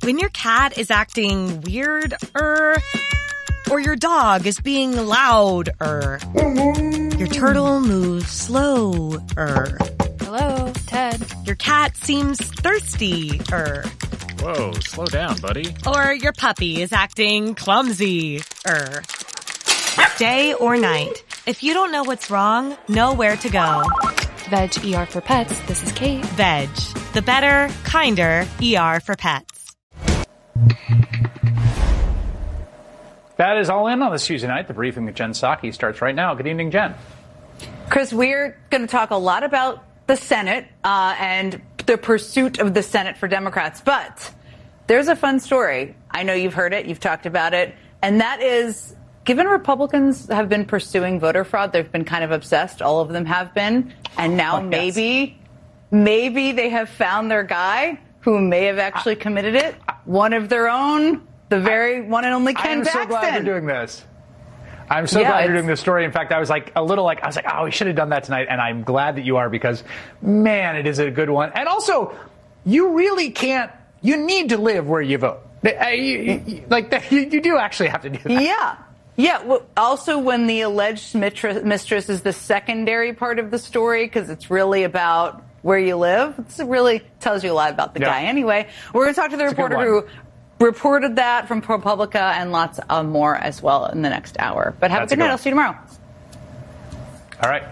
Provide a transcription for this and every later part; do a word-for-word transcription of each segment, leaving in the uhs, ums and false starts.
When your cat is acting weird-er, or your dog is being loud-er, your turtle moves slow-er. Hello, Ted. Your cat seems thirsty-er. Whoa, slow down, buddy. Or your puppy is acting clumsy-er. Day or night, if you don't know what's wrong, know where to go. Veg E R for Pets. This is Kate. Veg, the better, kinder E R for pets. That is all in on this Tuesday night. The briefing with Jen Psaki starts right now. Good evening, Jen. Chris, we're going to talk a lot about the Senate uh, and the pursuit of the Senate for Democrats. But there's a fun story. I know you've heard it. You've talked about it. And that is, given Republicans have been pursuing voter fraud, they've been kind of obsessed. All of them have been. And now oh, yes. maybe, maybe they have found their guy who may have actually committed it. One of their own. The very one and only Ken I'm Paxton. I'm so glad you're doing this. I'm so yeah, glad you're doing this story. In fact, I was like a little like, I was like, oh, we should have done that tonight. And I'm glad that you are because, man, it is a good one. And also, you really can't, you need to live where you vote. Like, you, you do actually have to do that. Yeah. Yeah. Well, also, when the alleged mistress, mistress is the secondary part of the story, because it's really about where you live, it really tells you a lot about the yeah. guy. Anyway, we're going to talk to the it's reporter who reported that from ProPublica and lots uh, more as well in the next hour. But have That's a good night. I'll see you tomorrow. All right.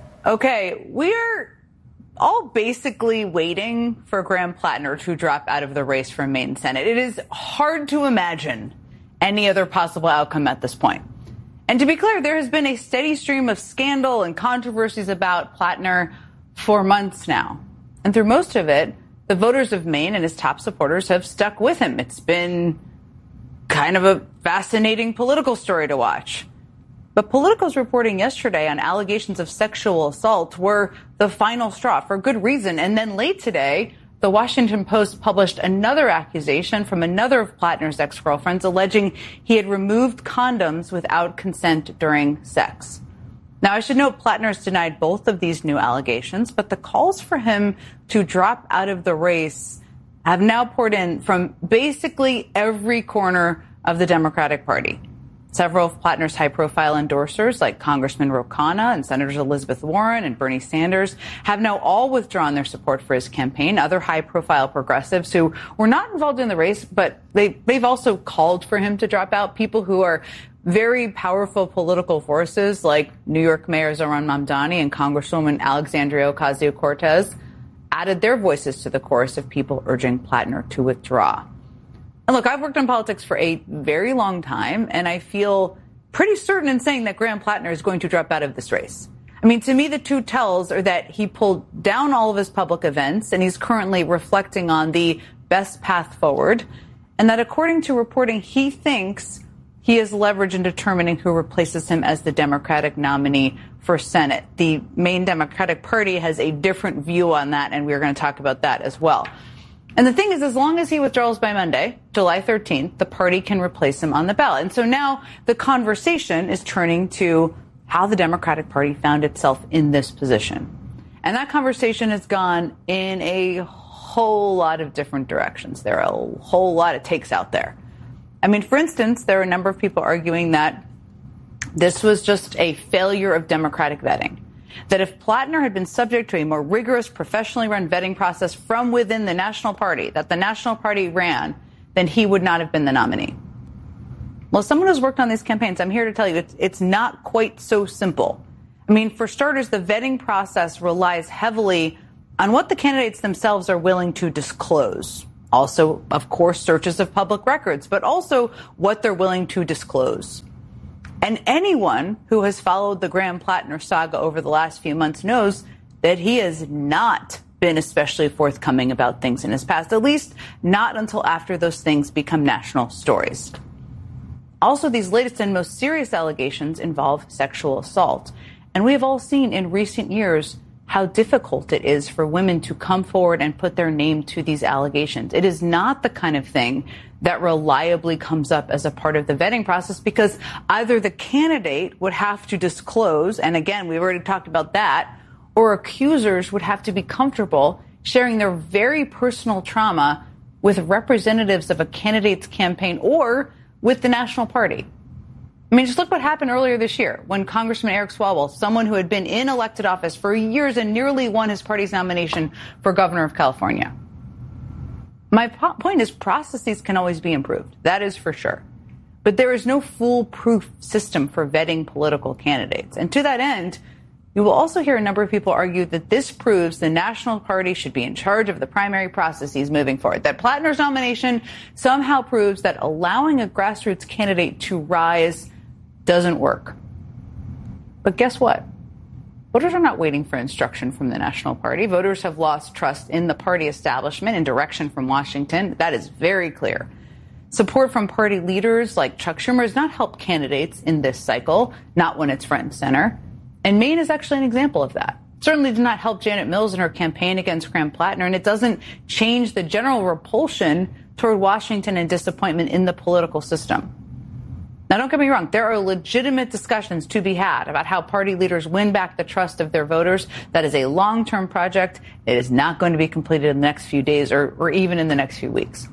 Okay. We're all basically waiting for Graham Plattner to drop out of the race for Maine Senate. It is hard to imagine any other possible outcome at this point. And to be clear, there has been a steady stream of scandal and controversies about Plattner for months now. And through most of it, the voters of Maine and his top supporters have stuck with him. It's been kind of a fascinating political story to watch. But Politico's reporting yesterday on allegations of sexual assault were the final straw for good reason. And then late today, the Washington Post published another accusation from another of Plattner's ex-girlfriends alleging he had removed condoms without consent during sex. Now, I should note Plattner's denied both of these new allegations, but the calls for him to drop out of the race have now poured in from basically every corner of the Democratic Party. Several of Plattner's high-profile endorsers, like Congressman Ro Khanna and Senators Elizabeth Warren and Bernie Sanders, have now all withdrawn their support for his campaign. Other high-profile progressives who were not involved in the race, but they, they've also called for him to drop out. People who are very powerful political forces like New York Mayor Zohran Mamdani and Congresswoman Alexandria Ocasio-Cortez added their voices to the chorus of people urging Plattner to withdraw. And look, I've worked in politics for a very long time, and I feel pretty certain in saying that Graham Plattner is going to drop out of this race. I mean, to me, the two tells are that he pulled down all of his public events, and he's currently reflecting on the best path forward, and that according to reporting, he thinks he has leverage in determining who replaces him as the Democratic nominee for Senate. The Maine Democratic Party has a different view on that, and we're going to talk about that as well. And the thing is, as long as he withdraws by Monday, July thirteenth, the party can replace him on the ballot. And so now the conversation is turning to how the Democratic Party found itself in this position. And that conversation has gone in a whole lot of different directions. There are a whole lot of takes out there. I mean, for instance, there are a number of people arguing that this was just a failure of Democratic vetting. That if Plattner had been subject to a more rigorous, professionally run vetting process from within the National Party, that the National Party ran, then he would not have been the nominee. Well, as someone who's worked on these campaigns, I'm here to tell you it's, it's not quite so simple. I mean, for starters, the vetting process relies heavily on what the candidates themselves are willing to disclose. Also, of course, searches of public records, but also what they're willing to disclose. And anyone who has followed the Graham Plattner saga over the last few months knows that he has not been especially forthcoming about things in his past, at least not until after those things become national stories. Also, these latest and most serious allegations involve sexual assault. And we have all seen in recent years how difficult it is for women to come forward and put their name to these allegations. It is not the kind of thing that reliably comes up as a part of the vetting process because either the candidate would have to disclose, and again, we've already talked about that, or accusers would have to be comfortable sharing their very personal trauma with representatives of a candidate's campaign or with the national party. I mean, just look what happened earlier this year when Congressman Eric Swalwell, someone who had been in elected office for years and nearly won his party's nomination for governor of California. My po- point is processes can always be improved. That is for sure. But there is no foolproof system for vetting political candidates. And to that end, you will also hear a number of people argue that this proves the national party should be in charge of the primary processes moving forward. That Plattner's nomination somehow proves that allowing a grassroots candidate to rise doesn't work. But guess what? Voters are not waiting for instruction from the national party. Voters have lost trust in the party establishment and direction from Washington. That is very clear. Support from party leaders like Chuck Schumer has not helped candidates in this cycle, not when it's front and center. And Maine is actually an example of that. Certainly did not help Janet Mills in her campaign against Graham-Plattner, and it doesn't change the general repulsion toward Washington and disappointment in the political system. Now, don't get me wrong. There are legitimate discussions to be had about how party leaders win back the trust of their voters. That is a long-term project. It is not going to be completed in the next few days or, or even in the next few weeks.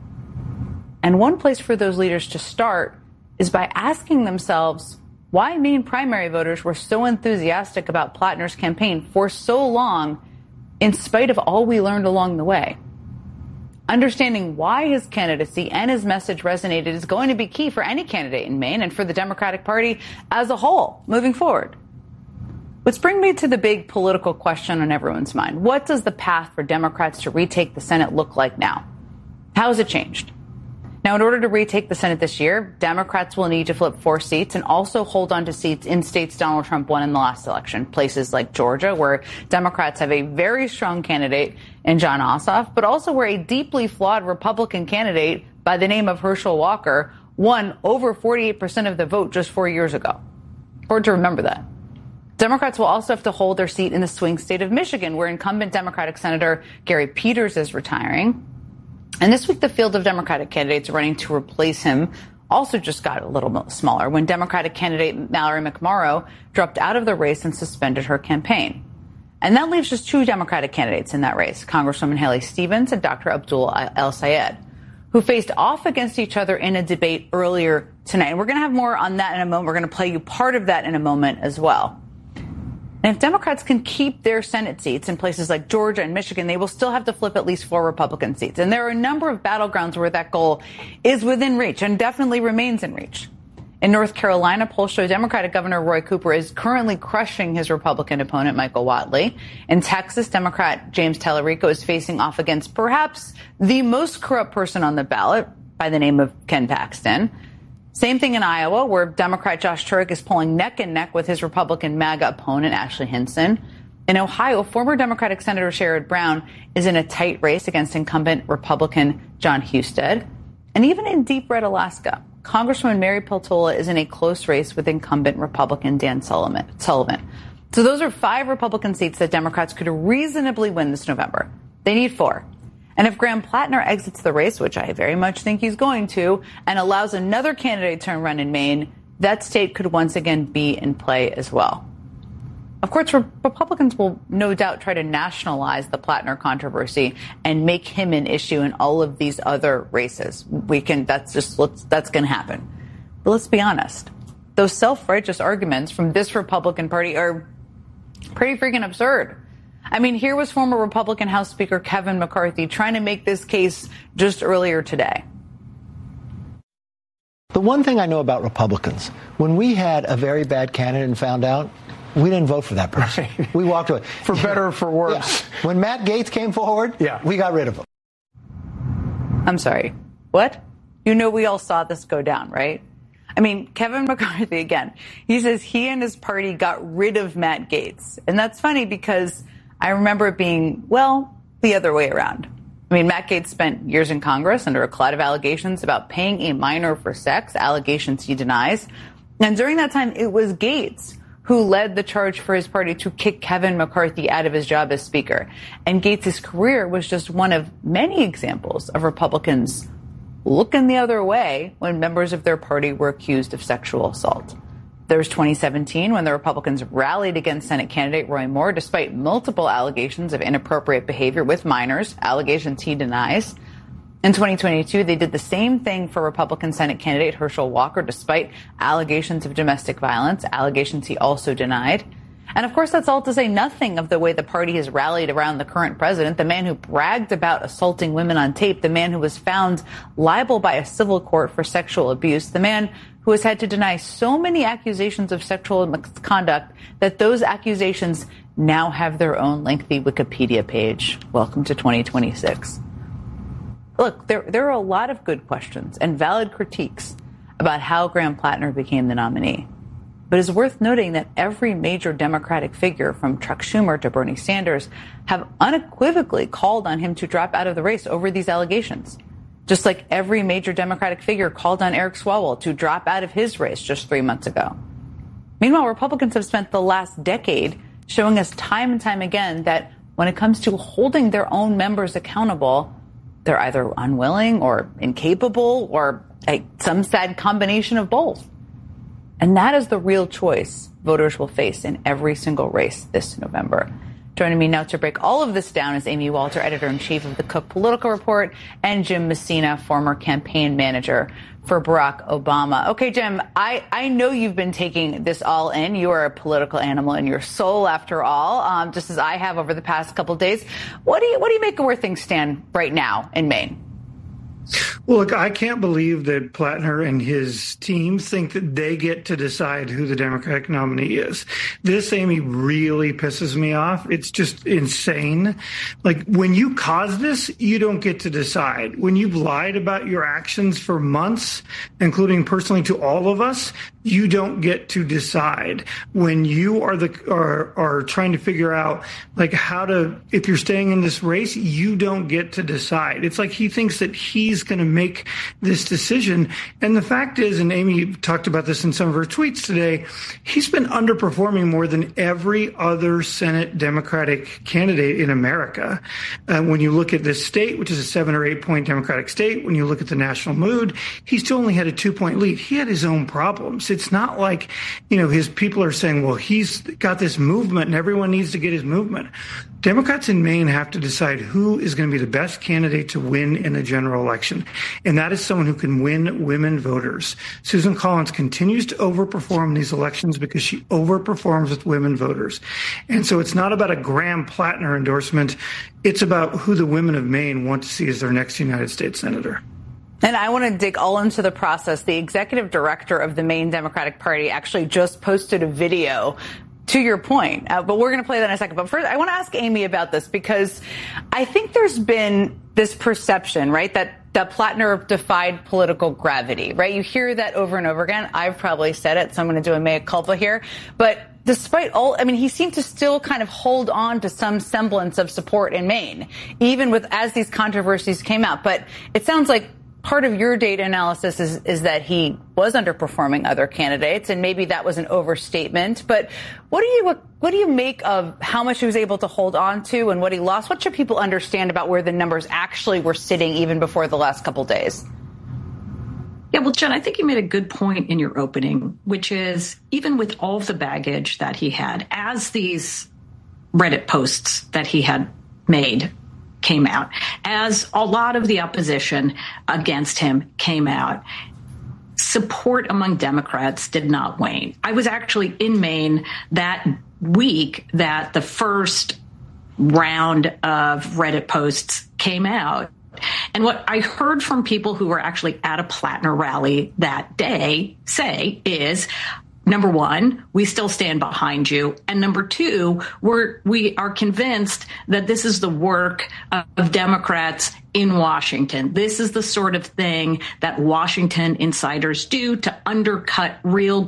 And one place for those leaders to start is by asking themselves why Maine primary voters were so enthusiastic about Plattner's campaign for so long, in spite of all we learned along the way. Understanding why his candidacy and his message resonated is going to be key for any candidate in Maine and for the Democratic Party as a whole moving forward. Which brings me to the big political question on everyone's mind. What does the path for Democrats to retake the Senate look like now? How has it changed? Now, in order to retake the Senate this year, Democrats will need to flip four seats and also hold on to seats in states Donald Trump won in the last election, places like Georgia, where Democrats have a very strong candidate in Jon Ossoff, but also where a deeply flawed Republican candidate by the name of Herschel Walker won over forty-eight percent of the vote just four years ago. Important to remember that. Democrats will also have to hold their seat in the swing state of Michigan, where incumbent Democratic Senator Gary Peters is retiring. And this week, the field of Democratic candidates running to replace him also just got a little smaller when Democratic candidate Mallory McMorrow dropped out of the race and suspended her campaign. And that leaves just two Democratic candidates in that race, Congresswoman Haley Stevens and Doctor Abdul El-Sayed, who faced off against each other in a debate earlier tonight. And we're going to have more on that in a moment. We're going to play you part of that in a moment as well. And if Democrats can keep their Senate seats in places like Georgia and Michigan, they will still have to flip at least four Republican seats. And there are a number of battlegrounds where that goal is within reach and definitely remains in reach. In North Carolina, polls show Democratic Governor Roy Cooper is currently crushing his Republican opponent, Michael Whatley. In Texas, Democrat James Tallarico is facing off against perhaps the most corrupt person on the ballot by the name of Ken Paxton. Same thing in Iowa, where Democrat Josh Turek is polling neck and neck with his Republican MAGA opponent, Ashley Hinson. In Ohio, former Democratic Senator Sherrod Brown is in a tight race against incumbent Republican John Husted. And even in deep red Alaska, Congresswoman Mary Peltola is in a close race with incumbent Republican Dan Sullivan. So those are five Republican seats that Democrats could reasonably win this November. They need four. And if Graham-Plattner exits the race, which I very much think he's going to, and allows another candidate to run in Maine, that state could once again be in play as well. Of course, Republicans will no doubt try to nationalize the Plattner controversy and make him an issue in all of these other races. We can, that's just, let's, that's going to happen. But let's be honest. Those self-righteous arguments from this Republican Party are pretty freaking absurd. I mean, here was former Republican House Speaker Kevin McCarthy trying to make this case just earlier today. The one thing I know about Republicans, when we had a very bad candidate and found out, we didn't vote for that person. Right. We walked away. For better or for worse. Yeah. When Matt Gaetz came forward, yeah. we got rid of him. I'm sorry. What? You know we all saw this go down, right? I mean, Kevin McCarthy, again, he says he and his party got rid of Matt Gaetz. And that's funny because I remember it being, well, the other way around. I mean, Matt Gaetz spent years in Congress under a cloud of allegations about paying a minor for sex, allegations he denies. And during that time, it was Gaetz who led the charge for his party to kick Kevin McCarthy out of his job as Speaker. And Gaetz's career was just one of many examples of Republicans looking the other way when members of their party were accused of sexual assault. There was twenty seventeen when the Republicans rallied against Senate candidate Roy Moore despite multiple allegations of inappropriate behavior with minors, allegations he denies. In twenty twenty-two, they did the same thing for Republican Senate candidate Herschel Walker, despite allegations of domestic violence, allegations he also denied. And of course, that's all to say nothing of the way the party has rallied around the current president, the man who bragged about assaulting women on tape, the man who was found liable by a civil court for sexual abuse, the man who has had to deny so many accusations of sexual misconduct that those accusations now have their own lengthy Wikipedia page. Welcome to twenty twenty-six. Look, there, there are a lot of good questions and valid critiques about how Graham Plattner became the nominee. But it's worth noting that every major Democratic figure, from Chuck Schumer to Bernie Sanders, have unequivocally called on him to drop out of the race over these allegations. Just like every major Democratic figure called on Eric Swalwell to drop out of his race just three months ago. Meanwhile, Republicans have spent the last decade showing us time and time again that when it comes to holding their own members accountable, they're either unwilling or incapable or a, some sad combination of both. And that is the real choice voters will face in every single race this November. Joining me now to break all of this down is Amy Walter, editor-in-chief of the Cook Political Report, and Jim Messina, former campaign manager for Barack Obama. Okay, Jim, I, I know you've been taking this all in. You are a political animal in your soul, after all, um, just as I have over the past couple of days. What do you what do you make of where things stand right now in Maine? Well, look, I can't believe that Plattner and his team think that they get to decide who the Democratic nominee is. This, Amy, really pisses me off. It's just insane. Like, when you cause this, you don't get to decide. When you've lied about your actions for months, including personally to all of us, you don't get to decide. When you are the are, are trying to figure out, like, how to, if you're staying in this race, you don't get to decide. It's like he thinks that he's going to make this decision. And the fact is, and Amy talked about this in some of her tweets today, he's been underperforming more than every other Senate Democratic candidate in America. Uh, when you look at this state, which is a seven or eight point Democratic state, when you look at the national mood, he still only had a two point lead. He had his own problems. It's not like, you know, his people are saying, well, he's got this movement and everyone needs to get his movement. Democrats in Maine have to decide who is going to be the best candidate to win in the general election. And that is someone who can win women voters. Susan Collins continues to overperform these elections because she overperforms with women voters. And so it's not about a Graham Plattner endorsement. It's about who the women of Maine want to see as their next United States senator. And I want to dig all into the process. The executive director of the Maine Democratic Party actually just posted a video to your point, uh, but we're going to play that in a second. But first, I want to ask Amy about this because I think there's been this perception, right, that that Plattner defied political gravity, right? You hear that over and over again. I've probably said it, so I'm going to do a mea culpa here. But despite all, I mean, he seemed to still kind of hold on to some semblance of support in Maine, even with as these controversies came out. But it sounds like part of your data analysis is, is that he was underperforming other candidates, and maybe that was an overstatement. But what do you what, what do you make of how much he was able to hold on to and what he lost? What should people understand about where the numbers actually were sitting even before the last couple days? Yeah, well, Jen, I think you made a good point in your opening, which is even with all of the baggage that he had, as these Reddit posts that he had made came out, as a lot of the opposition against him came out, support among Democrats did not wane. I was actually in Maine that week that the first round of Reddit posts came out. And what I heard from people who were actually at a Plattner rally that day say is, number one, we still stand behind you. And number two, we're, we are convinced that this is the work of Democrats in Washington. This is the sort of thing that Washington insiders do to undercut real